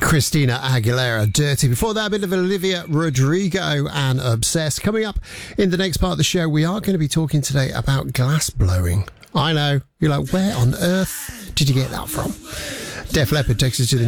Christina Aguilera, Dirty. Before that, a bit of Olivia Rodrigo and Obsessed. Coming up in the next part of the show, we are going to be talking today about glass blowing. I know, you're like, where on earth did you get that from? Def Leppard takes us to the